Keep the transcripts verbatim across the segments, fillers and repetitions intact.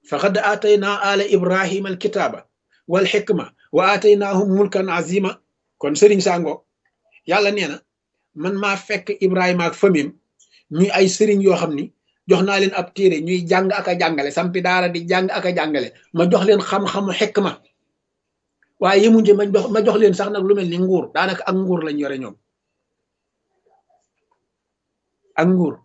faqad atayna ala ibrahima alkitaba wal hikma wa ataynahum mulkan azima. kon sëriñ sango yàlla nee na man maa fekk ibrahima ak famim ñuy ay sëriñ yoo xam ni jox naa leen ab téere ñuy jàng ak a jàngale sampi daara di jàng ak a jàngale ma jox leen xam-xamu hikma waaye yemuñu ma jox ma jox leen sax nag lu mel ni nguur daanaka ak nguur lañ yore ñoom ak nguur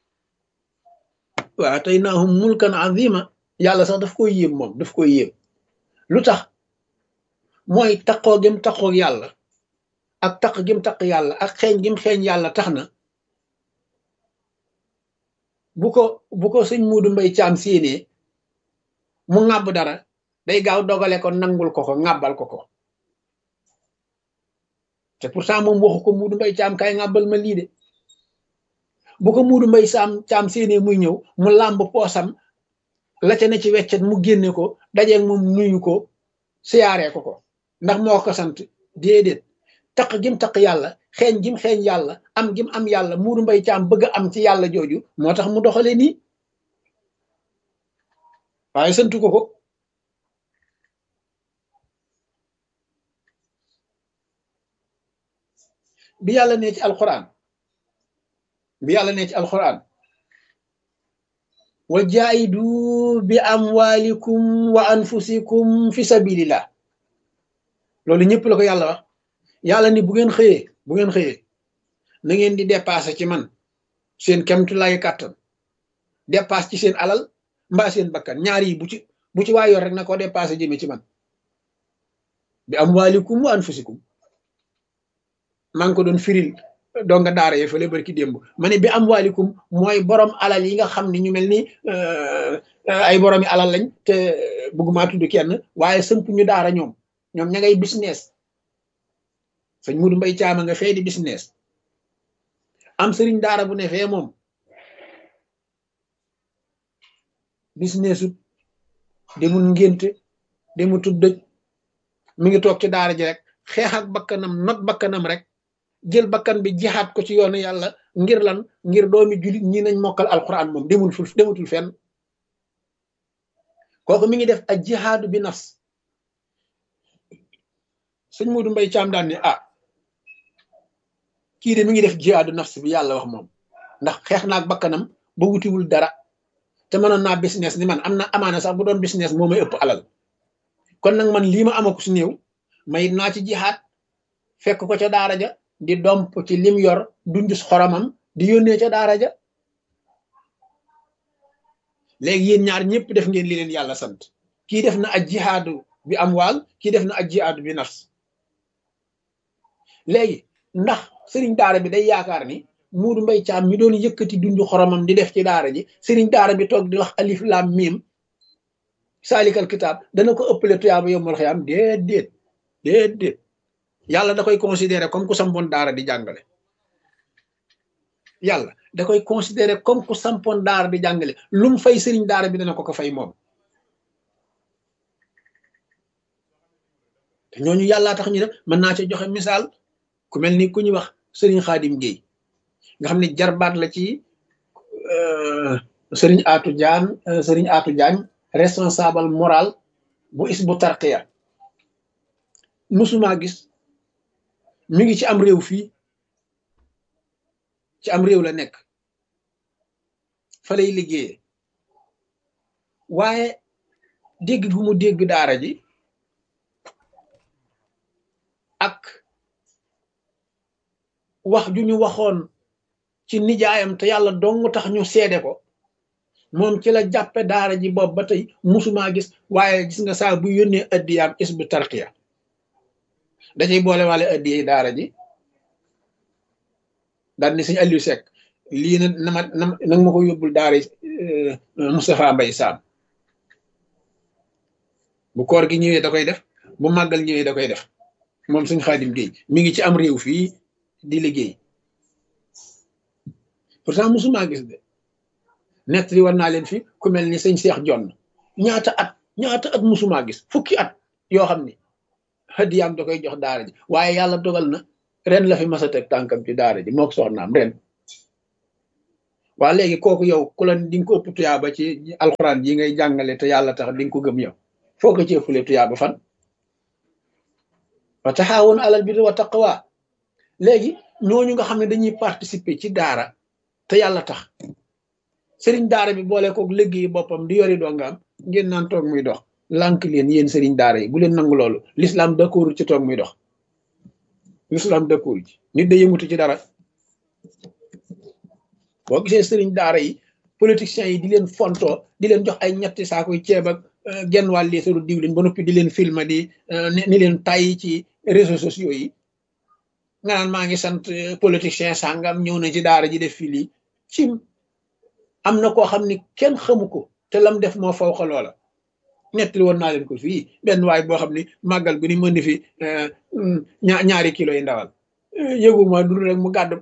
wa ataynahum mulkan azima. yàlla sax daf koy yéem moom daf koy yéem lu tax mooy taqoo gim taqoo yàlla ak taq gim taq yàlla ak xeeñ gim xeeñ yàlla tax na bu ko bu ko sëñ Muudu Mbay Caam séenee mu ŋàbb dara day gaaw dogale ko nangul ko ko ŋàbbal ko ko te pourtant moom waxu ko Muudu Mbay Caam kay ŋàbbal ma lii de bu ko Muudu Mbay Caam Caam séenee muy ñëw mu làmb poosam la ca ne ci weccet mu génne ko dajeeg moom nuyu ko siyaaree ko ko ndax moo ko sant déedéet taq gim taq yàlla xeeñ gim xeeñ yàlla am gim am yàlla Muudu Mbay Caam bëgg a am ci yàlla jooju moo tax mu doxale nii waaye santu ko ko. bi yàlla ne ci alquran bi yàlla ne ci alquran wa jaahidu bi amwalikum wa anfusikum fi sabilillah loolu ñëpp la ko yàlla wax yàlla ni bu ngeen xëyee bu ngeen xëyee na ngeen di dépassé ci man seen kemtu lay kàttan dépasse ci seen alal mbaa seen bakkan ñaar yi bu ci bu ci waay yor rek na ko dépassé jëme ci man bi amwalikum wa anfusikum maa ngi ko doon firil donga daara ye fële barki démb ma ne bi am waalikum mooy borom alal yi nga xam ne ñu mel ni ay boromi alal lañ te bëgguma tudd kenn waaye sëmp ñu daara ñoom ñoom ña ngay business sëñ Mudu Mbay Caam nga fee di business am sëriñ daara bu ne fee moom businessut demul ngénte demul tuddëj mi ngi toog ci daara ji rek xeex ak bakkanam not bakkanam rek jël bakkan bi jihaat ko ci yoonu yàlla ngir lan ngir doomi julit ñi nañ mokkal alquran moom demul ful demutul fenn kooku mi ngi def ak jihaadu bi nafs sëñ Muudu Mbay Caam daan ne ah kii de mi ngi def jihaadu nafs bi yàlla wax moom ndax xeex naak bakkanam ba wutiwul dara te mënoon naa business ni man am na amaana sax bu doon business moo may ëpp alal kon nag man lii ma amaku si néew may naa ci jihaat fekk ko ca daara ja di domp ci lim yor dundus xoromam di yónnee ca daara ja léegi yéen ñaar ñëpp def ngeen li leen yàlla sant kii def na ak jihaadu bi amwaal kii def na ak jihaadu bi nafs léegi ndax sëriñ daara bi day yaakaar ni Muudu Mbay Caam mi doon yëkkati dundu xoromam di def ci daara ji sëriñ daara bi toog di wax alif lam mim saalikal kitaab dana ko ëppale tuyaaba yowmal xiyaam déedéet déedéet yàlla da koy considéré comme ku sampoon daara di jàngale yàlla da koy considéré comme ku sampoon daara di jàngale lu mu fay sëriñ daara bi dana ko ko fay moom te ñooñu yàllaa tax ñu def mën naa ci joxe misaal ku mel ni ku ñuy wax sëriñ Xaadim Géey nga xam ne jarbaat la ci sëriñ Aatu Jaan sëriñ Aatu Jaañ responsable moral bu Hizbu Tarqiya musuma gis mi ngi ci am réew fii ci am réew la nekk fa lay liggéeyee waaye dégg gu mu dégg daara ji ak wax ju ñu waxoon ci nijaayam te yàlla dong tax ñu seede ko moom ci la jàppe daara ji boobu ba tey musuma gis waaye gis nga saa bu yónnee addiyaam Hizbu Tarqiya dacay boole waale addiyee daara ji daal ni sëñ Aliou Seck lii na na ma na nag ma ko yóbbul daara Moustapha Mbay Saam bu koor gi ñëwee da koy def bu màggal ñëwee da koy def moom sëñ Xaadim Géey mi ngi ci am réew fii di liggéey pourtant musuma gis de nett li war naa leen fi ku mel ni sëñ Seex Jonn ñaata at ñaata at musuma gis fukki at yoo xam ni hadiyaam da koy jox daara ji waaye yàlla dogal na ren la fi mas a teg tànkam ci daara ji moo ko soxnaam ren waa léegi kooku yow ku la di nga ko ëpp tuyaaba ci alxuraan yi ngay jàngale te yàlla tax di nga ko gëm yow foo ko ci ëppale tuyaaba fan wa taxaawun alal birri wa taqwa léegi ñooñu nga xam ne dañuy participer ci daara te yàlla tax sëriñ daara bi boole kook liggéey boppam di yori dongaam ngeen naan toog muy dox lànk leen yéen sëriñ daara yi bu leen nangu loolu l'islam d'accord ci toog muy dox l'islam d'accord ci nit da yëngutu ci dara boo gisee sëriñ daara yi politiciens yi di leen fontoo di leen jox ay ñetti saakoy ceeb ak genn wàll liitaru diwlin ba noppi di leen filmer di ni leen tàyyi ci réseaux sociaux yi nga naan maa ngi sant politicien sàngam ñëw na ci daara ji def fii lii cim am na koo xam ni kenn xamu ko te lam def moo faw xa loola nettali woon naa leen ko fii benn waay boo xam ni màggal gu ni mën di fi ñaa ñaari kilo yi ndawal yëguma dul rek mu gàddu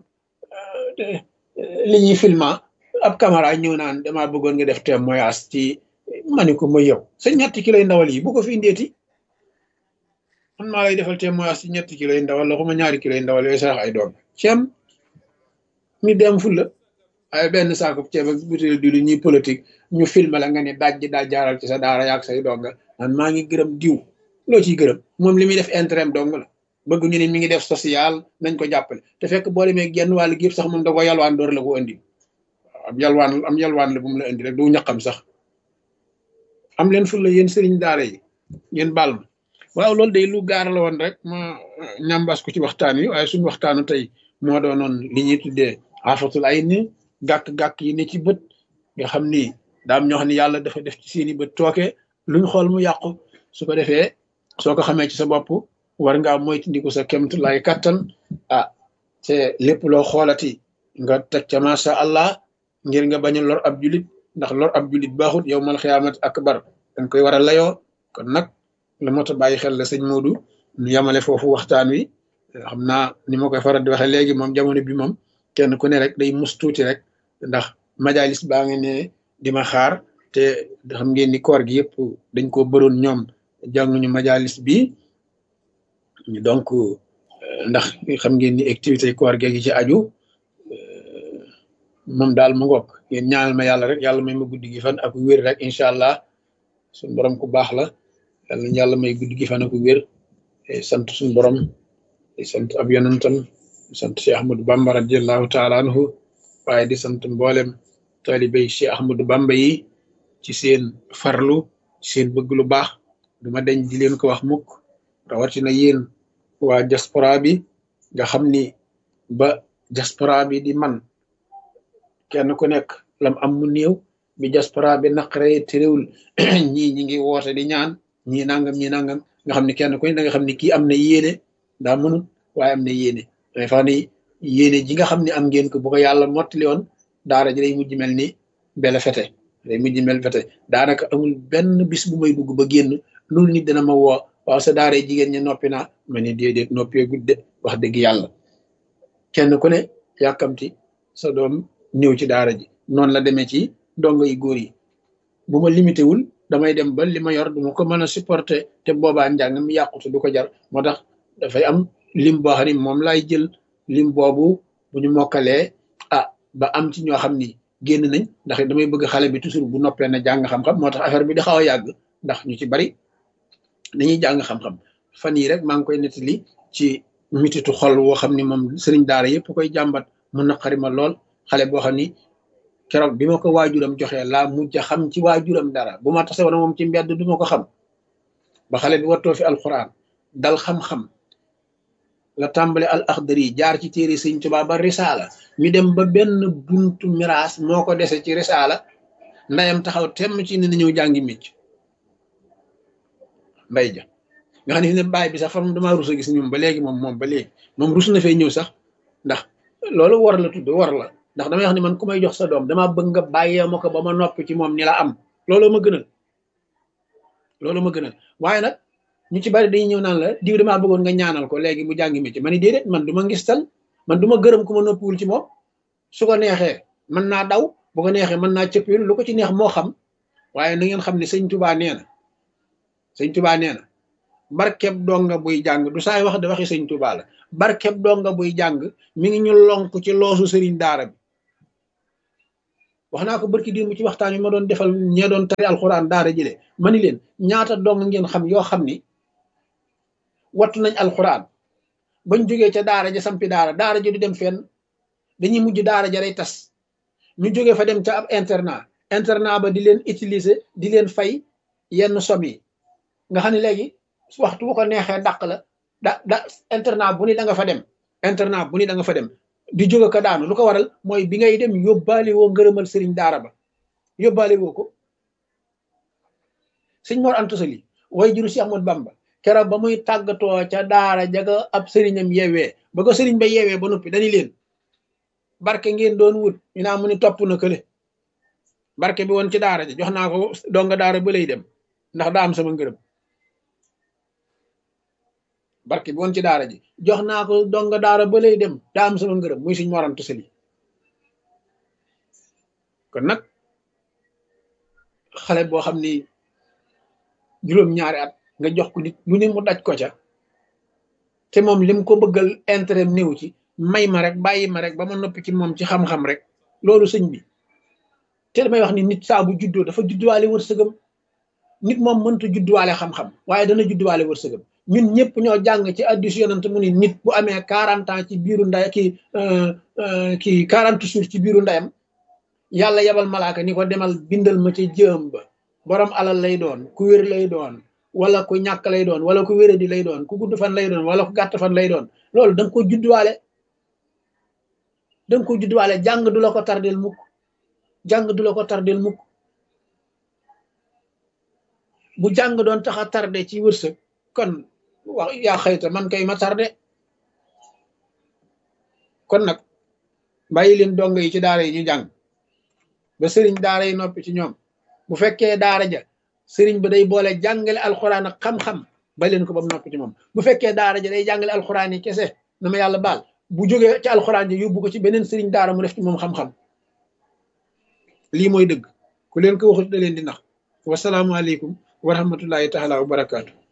li ñuy filma ab caméra ñëw naan damaa bëggoon nga def témoignage ci mani ko ma yow sa ñetti kilo yi ndawal yi bu ko fi ndeeti man maa lay defal témoignage ci ñetti kilo yi ndawal la xuma ñaari kilo yi ndawal yooyu sarax ay doom ceem mi dem fulla ay benn saako ceeb ak butéel diwli ñuy politique ñu filmé la nga ne daaj ji daaj jaaral ci sa daara yaag say donga man maa ngi gërëm diw loo ciy gërëm moom li muy def intérêt dong la bëgg ñu ne mi ngi def social nañ ko jàppale te fekk boo demee genn wàllu gépp sax moom da ko yalwaan door la ko indi am yalwaan am yalwaan la bu mu la indi rek du ñaqam sax am leen fulla yéen sëriñ daara yi ngeen baal ma waaw loolu day lu gaar la woon rek ma ñambas ko ci waxtaan wi waaye suñu waxtaanu tey moo doonoon li ñuy tuddee afatul ay ni gàkk-gàkk yi ne ci bët nga xam ni daam ñoo xam ne yàlla dafa def ci seeni bët tooke luñ xool mu yàqu su ko defee soo ko xamee ci sa bopp war ngaa moytandiku sa kemtu lay kattan ah te lépp loo xoolati nga teg ca masha allah ngir nga bañ a lor ab julit ndax lor ab julit baaxut yow mal xiyaamat akbar dañ koy war a layoo kon nag la mot a bàyyi xel la sëñ Modou ñu yamale foofu waxtaan wi xam naa ni ma koy faral di waxee léegi moom jamono bi moom kenn ku ne rek day mus tuuti rek ndax majalis baa ngi ne di ma xaar te xam ngeen ni koor gi yëpp dañ ko bëroon ñoom jànguñu majalis bi donc ndax xam ngeen ni activité koor gi ci aju moom daal mu ngoog ngeen ñaanal ma yàlla rek yàlla may ma guddi gi fan ak wér rek incha allah suñu borom ku baax la yàlla yàlla may guddi gi fan ak wér sant suñu borom sant ab yonentam sant Cheikh Ahmadou Bamba radiallahu taala anhu waaye di sant mboolem talibé Cheikh Ahmadou Bamba yi ci seen farlu ci seen bëgg lu baax duma deñ di leen ko wax mukk rawatina yéen waa diaspora bi nga xam ni ba diaspora bi di man kenn ku nekk lam am mu néew bi diaspora bi naqaree terewul ñii ñi ngi woote di ñaan ñii nangam ñii nangam nga xam ni kenn ku ne da nga xam ni kii am na yéene daa mënut waaye am na yéene mais fa ni yéene ji nga xam ne am ngeen ko bu ko yàlla mottali woon daara ji day mujj mel ni bele fete day mujj mel fete daanaka amul benn bis bu may dugg ba génn loolu nit dana ma woo waaw sa daara jigéen ñi noppi naa ma ne déedéet noppee gudde wax dëgg yàlla kenn ku ne yàkkamti sa doom ñëw ci daara ji noonu la demee ci dongo yi góor yi bu ma limité wul damay dem ba li ma yor du ma ko mën a supporter te boobaa njàng mi yàqute du ko jar moo tax dafay am lim boo xam ni moom laay jël lim boobu bu ñu mokkalee ah ba am ci ñoo xam ni génn nañ ndax damay bëgg xale bi toujours bu noppee na jàng xam-xam moo tax affaire bi di xaw a yàgg ndax ñu ci bari dañuy jàng xam-xam fan yii rek maa ngi koy nettali ci mititu xol woo xam ni moom sëriñ daara yëpp koy jàmbat mu naqari ma lool xale boo xam ni keroog bi ma ko waajuram joxee laa mujj xam ci waajuram dara bu ma tase woon moom ci mbedd du ma ko xam ba xale bi wattoo fi alquran dal xam-xam la tàmbale al axdari jaar ci téere sëñ Tuubaa ba risaala ñu dem ba benn buntu miraas moo ko dese ci risaala ndayam taxaw temm ci ne na ñëw jàngi micc nday ja nga xam ne fi ne baay bi sax fa damaa rus a gis ñoom ba léegi moom moom ba léegi moom rus na fee ñëw sax ndax loolu war la tudd war la ndax damay wax ni man ku may jox sa doom damaa bëgg nga bàyyee ma ko ba ma noppi ci moom ni la am looloo ma gënal loolu ma gënal waaye nag ñu ci bari dañuy ñëw naan la diw damaa bëggoon nga ñaanal ko léegi mu jàngi métier ma ni déedéet man du ma ngistal man du ma gërëm ku ma noppiwul ci moom su ko neexee mën naa daw bu ko neexee mën naa cëppil lu ko ci neex moo xam waaye na ngeen xam ne sëñ Tuubaa nee na sëñ Tuubaa nee na barkeb donga buy jàng du saay wax de waxi sëñ Tuubaa la barkeb donga buy jàng mi ngi ñu lonk ci loosu sëriñ daara bi wax naa ko barki démb ci waxtaan yi ma doon defal ñee doon tari alxuraan daara jële ma ni leen ñaata dong ngeen xam yoo xam ni wattu nañ alxuraan bañ jógee ca daara ja sampi daara daara ja du dem fenn dañuy mujj daara ja day tas ñu jógee fa dem ca ab internat internat ba di leen utiliser di leen fay yenn somme yi nga xam ne léegi waxtu bu ko neexee dàq la da da internat bu ni da nga fa dem internat bu ni da nga fa dem di jóge ko daanu lu ko waral mooy bi ngay dem yóbbaale woo ngërëmal sëriñ daara ba yóbbaale woo ko sëñ Mor Anta Sali way juru si Ahmad Bamba keroog ba muy tàggatoo ca daara jaga ab sëriñam yeewee ba ko sëriñ ba yeewee ba noppi dañu leen barke ngeen doon wut ñu naa mu ni topp na kële barke bi woon ci daara ja jox naa ko donga daara ba lay dem ndax daa am sama ngërëm barke bi woon ci daara ji jox naa ko donga daara ba lay dem daa am sama ngërëm muy suñ Mor Anta Sali kon nag xale boo xam ni juróom-ñaari at nga jox ko nit lu ne mu daj ko ca te moom lim ko bëggal intérêt néew ci may ma rek bàyyi ma rek ba ma noppi ci moom ci xam-xam rek loolu sëñ bi te damay wax ni nit saa bu juddoo dafa judduwaale wërsëgam nit moom mënta judduwaale xam-xam waaye dana judduwaale wërsëgam ñun ñëpp ñoo jàng ci hadiis Yonent mu ni nit bu amee quarante ans ci biiru nday kii kii quarante jours ci biiru ndeyam yàlla yebal malaaka ni ko demal bindal ma ci jëm ba borom alal lay doon ku wér lay doon wala ku ñàkk lay doon wala ku wéradi lay doon ku gudd fan lay doon wala ku gàtt fan lay doon loolu da nga ko judduwaale da nga ko judduwaale jàng du la ko tardel mukk jàng du la ko tardel mukk bu jàng doon tax a tardé ci wërsëg kon wax yaa xëyta man kay ma tardé kon nag bàyyi leen dongo yi ci daara yi ñu jàng ba sëriñ daara yi noppi ci ñoom bu fekkee daara ja sëriñ ba day boole jàngale alxuraan ak xam-xam ba leen ko ba mu noppi ci moom bu fekkee daara ja day jàngale alxuraan yi kese na ma yàlla baal bu jógee ci alxuraan ji yóbbu ko ci beneen sëriñ daara mu def ci moom xam-xam lii mooy dëgg ku leen ko waxut da leen di nax wasalaamualeykum wa rahmatullahi taala wa barakaatu